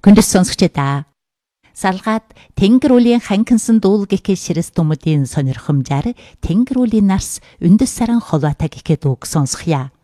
Хүндэс сонсогчдаа салгаад Тэнгэр үлийн ханкинсан дүүл гэхээ ширэс думуудын сонирхомжаар Тэнгэр үлийн нарс өндөс саран холбоотой гэхэд үг сонсхъя.